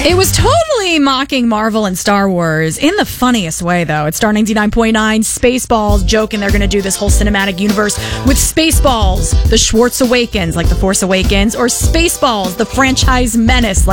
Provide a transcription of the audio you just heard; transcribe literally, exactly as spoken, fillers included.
It was totally mocking Marvel and Star Wars in the funniest way, though. It's Star ninety-nine point nine, Spaceballs, joking they're going to do this whole cinematic universe with Spaceballs, The Schwartz Awakens, like The Force Awakens, or Spaceballs, The Franchise Menace, like